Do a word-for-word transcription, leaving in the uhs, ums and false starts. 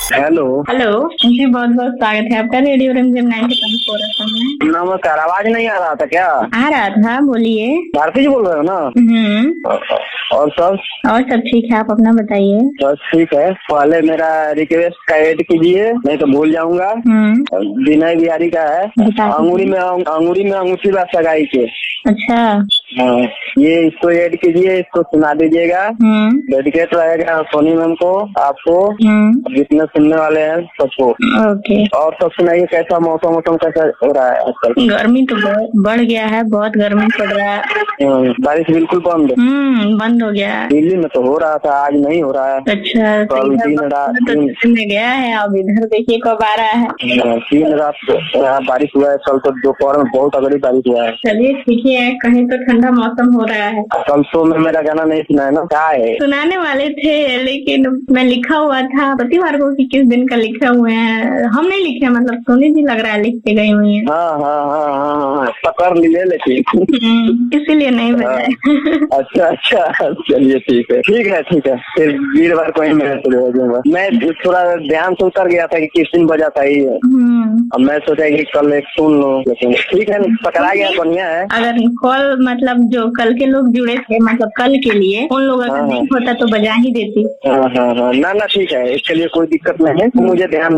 Hello. Hello जी, बहुत बहुत स्वागत है आपका रेडियो रिमझिम नाइनटी पॉइंट फोर एफएम में। नमस्कार, आवाज नहीं आ रहा था क्या? आ रहा था, बोलिए। भारती जी बोल रहे हो ना? हम्म। और सब? और सब ठीक है, आप अपना बताइए। बस ठीक है। पहले मेरा रिक्वेस्ट का ऐड कीजिए, नहीं तो भूल जाऊंगा। हम्म। विनय बिहारी का है। बता अंगूरी में अंगूरी में अंगूठी बा सगाई के। अच्छा। हाँ, ये इसको ऐड कीजिए, इसको सुना दीजिएगा। हम्म। डेडिकेट रहेगा सोनी मैम को, आपको, हम्म। जितने सुनने वाले हैं सबको। ओके। और सब सुनाइए, कैसा मौसम मौसम कैसा हो रहा है आजकल? गर्मी तो बहुत बढ़ गया है, बहुत गर्मी पड़ रहा है। हाँ, बारिश बिल्कुल बंद। हम्म, बंद हो गया है। दिल्ली में तो हो रहा था, आज नहीं हो रहा है। अच्छा, तो कल इधर दिन रात तो दिन दिन में गया है, अब इधर देखिए कब आ रहा है। हाँ, तीन रात को यहाँ बारिश हुआ है। कल तो दोपहर में बहुत तगड़ी बारिश हुआ है। चलिए ठीक ही है, कहीं तो ठंडा मौसम हो रहा है। कल तो में मेरा गाना नहीं सुना है ना, क्या है? सुनाने वाले थे, लेकिन मैं लिखा हुआ था प्रतिवार को कि किस दिन का लिखे हुए हैं। हम नहीं लिखे, मतलब सोनी जी लग रहा है लिख के गई हुई है। हाँ हाँ हाँ हाँ हाँ, पकड़ लिए लेकिन हम्म, इसीलिए नहीं बजाए। अच्छा अच्छा, चलिए ठीक है ठीक है ठीक है। फिर वीरवार को ही मैं शुरू हो जाऊंगा। मैं थोड़ा ध्यान से उतर गया था कि किस दिन बजा था ये। हम्म। अब मैं सोचा कि कल एक सुन लो, लेकिन ठीक है, पकड़ा गया, बढ़िया है। अगर कॉल मतलब जो कल के लोग जुड़े थे, मतलब कल के लिए, उन लोगों का हाँ नहीं होता तो बजा ही देती। हाँ हाँ हाँ, ना ना ठीक है, इसके लिए कोई दिक्कत नहीं है, मुझे ध्यान